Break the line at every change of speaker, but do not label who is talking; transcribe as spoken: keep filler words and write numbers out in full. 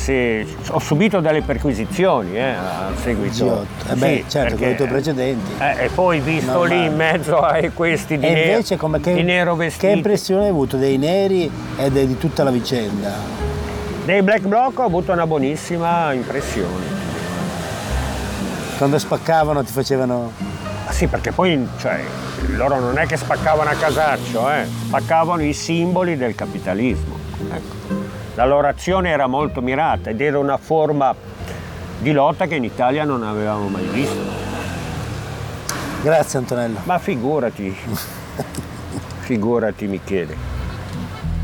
sì, ho subito delle perquisizioni eh, a seguito.
Eh beh,
sì,
certo, con i tuoi precedenti.
Eh, e poi visto
Normale.
lì in mezzo a questi di,
E
nero,
invece come che,
di nero vestiti.
che impressione hai avuto dei neri e de- di tutta la vicenda?
Dei Black Bloc ho avuto una buonissima impressione.
Quando spaccavano ti facevano...
Ah, sì, perché poi cioè, loro non è che spaccavano a casaccio, eh, spaccavano i simboli del capitalismo. Ecco. La loro azione era molto mirata ed era una forma di lotta che in Italia non avevamo mai visto.
Grazie Antonello.
Ma figurati, figurati Michele.